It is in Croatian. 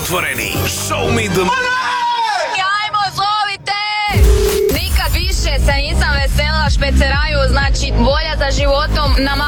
otvoreni. Show me the money! Ajmo, zovite! Nikad više se nisam veselila špeceraju, znači volja za životom na